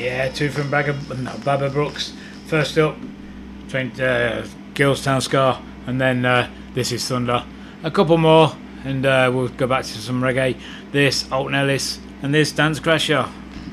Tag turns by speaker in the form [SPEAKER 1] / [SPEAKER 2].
[SPEAKER 1] Yeah, two from Baba Brooks. First up, Girlstown Scar, and then This Is Thunder. A couple more, and we'll go back to some reggae. This, Alton Ellis, and this, Dance Crasher.